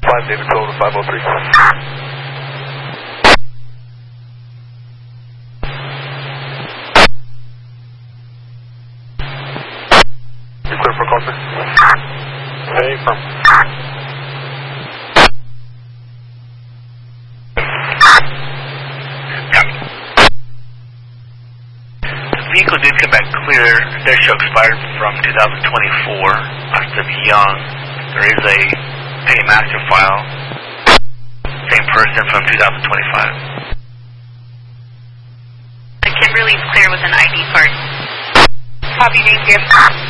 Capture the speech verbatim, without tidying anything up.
five, David Silver, five oh three. You clear for call, sir? Hey, from... The vehicle did come back clear. Their show expired from two thousand twenty-four. Must have been young. There is a paymaster file. Same person from two thousand twenty-five. The Kimberly's clear with an I D card. Copy, thank you.